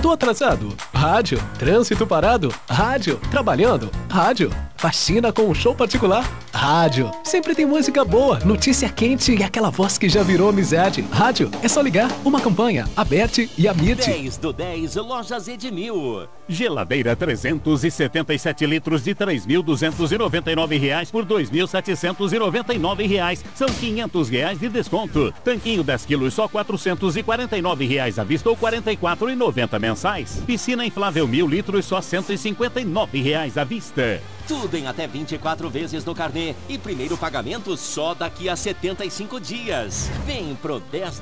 Acordou atrasado? Rádio. Trânsito parado? Rádio. Trabalhando? Rádio. Faxina com um show particular? Rádio. Sempre tem música boa, notícia quente e aquela voz que já virou amizade. Rádio. É só ligar. Uma campanha. Aberte e Amit. 10 do 10, Lojas Edmil. Geladeira 377 litros de R$ 3.299 por R$ 2.799. São R$ 500 de desconto. Tanquinho 10 quilos só R$ 449 à vista ou R$ 44,90 mensais. Piscina inflável 1.000 litros só R$ 159 à vista. Tudo em até 24 vezes no carnê e primeiro pagamento só daqui a 75 dias. Vem pro 10